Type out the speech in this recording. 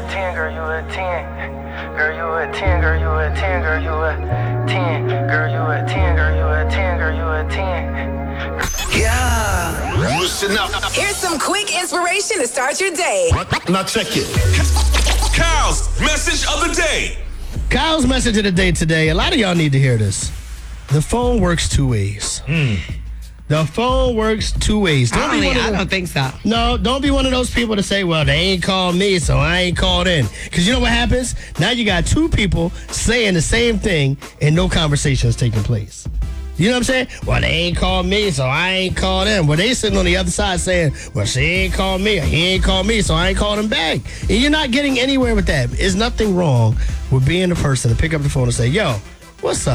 10, girl, you a 10. Girl, you a 10, girl, you a 10, girl, you a 10. Girl, you a 10, girl, you a 10, girl, you a 10. Yeah. Listen up. Here's some quick inspiration to start your day. Now check it. Kyle's message of the day. Kyle's message of the day today. A lot of y'all need to hear this. The phone works two ways. The phone works two ways. I don't think so. No, don't be one of those people to say, well, they ain't called me, so I ain't called in. Because you know what happens? Now you got two people saying the same thing and no conversation is taking place. You know what I'm saying? Well, they ain't called me, so I ain't called in. Well, they sitting on the other side saying, well, she ain't called me, or he ain't called me, so I ain't called him back. And you're not getting anywhere with that. There's nothing wrong with being the person to pick up the phone and say, yo, what's up?